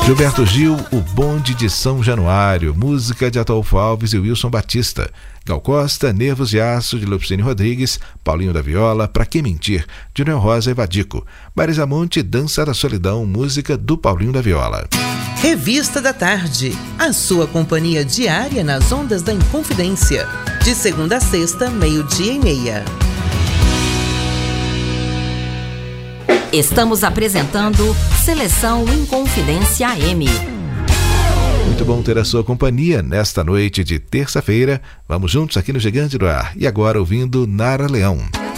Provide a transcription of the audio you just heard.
Gilberto Gil, O Bonde de São Januário, música de Ataulfo Alves e Wilson Batista. Gal Costa, Nervos de Aço, de Lupicínio Rodrigues, Paulinho da Viola, Pra Que Mentir, de Noel Rosa e Vadico. Marisa Monte, Dança da Solidão, música do Paulinho da Viola. Revista da Tarde, a sua companhia diária nas ondas da Inconfidência. De segunda a sexta, 12:30. Estamos apresentando Seleção Inconfidência AM. Muito bom ter a sua companhia nesta noite de terça-feira. Vamos juntos aqui no Gigante do Ar. E agora ouvindo Nara Leão.